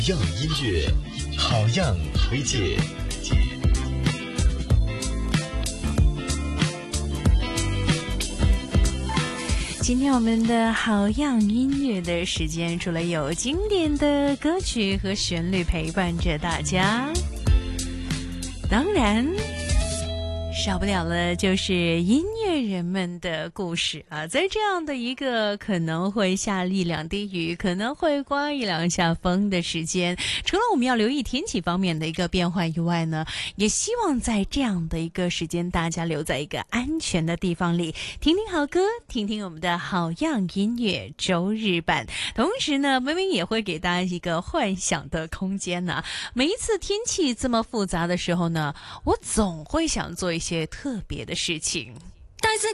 样音乐，好样推荐。 今天我们的好样音乐的时间，除了有经典的歌曲和旋律陪伴着大家，当然少不了了就是音乐人们的故事啊。在这样的一个可能会下一两滴雨，可能会刮一两下风的时间，除了我们要留意天气方面的一个变化以外呢，也希望在这样的一个时间，大家留在一个安全的地方里，听听好歌，听听我们的好样音乐周日版。同时呢，明明也会给大家一个幻想的空间呢。每一次天气这么复杂的时候呢，我总会想做一些特别的事情。